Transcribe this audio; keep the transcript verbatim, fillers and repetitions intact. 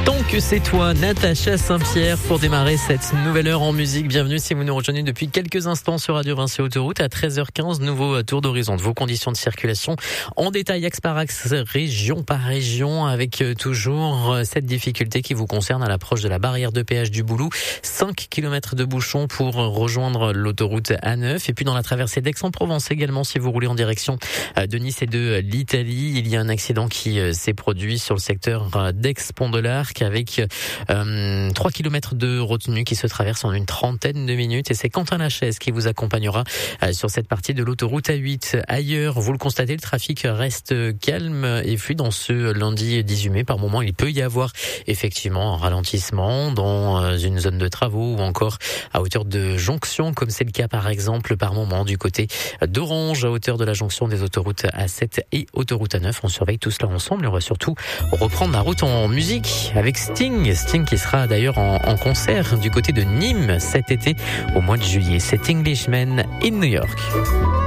Tant que c'est toi, Natacha Saint-Pierre, pour démarrer cette nouvelle heure en musique. Bienvenue si vous nous rejoignez depuis quelques instants sur Radio Vinci Autoroute à treize heures quinze. Nouveau tour d'horizon de vos conditions de circulation en détail, axe par axe, région par région, avec toujours cette difficulté qui vous concerne à l'approche de la barrière de péage du Boulou. cinq kilomètres de bouchons pour rejoindre l'autoroute A neuf. Et puis dans la traversée d'Aix-en-Provence également, si vous roulez en direction de Nice et de l'Italie, il y a un accident qui s'est produit sur le secteur d'Aix-Pont de l'Arc avec euh, trois kilomètres de retenue qui se traversent en une trentaine de minutes. Et c'est Quentin Lachaise qui vous accompagnera euh, sur cette partie de l'autoroute A huit. Ailleurs, vous le constatez, le trafic reste calme et fluide dans ce lundi dix-huit mai. Par moment, il peut y avoir effectivement un ralentissement dans une zone de travaux ou encore à hauteur de jonction, comme c'est le cas par exemple par moment du côté d'Orange, à hauteur de la jonction des autoroutes A sept et autoroute A neuf. On surveille tout cela ensemble et on va surtout reprendre la route en musique avec Sting. Sting qui sera d'ailleurs en, en concert du côté de Nîmes cet été au mois de juillet. C'est Englishman in New York.